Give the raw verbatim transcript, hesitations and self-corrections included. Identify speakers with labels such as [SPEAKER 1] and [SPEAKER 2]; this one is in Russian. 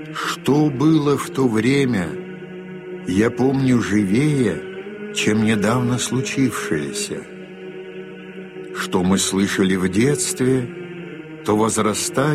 [SPEAKER 1] Что было в то время, я помню живее, чем недавно случившееся. Что мы слышали в детстве, то возрастает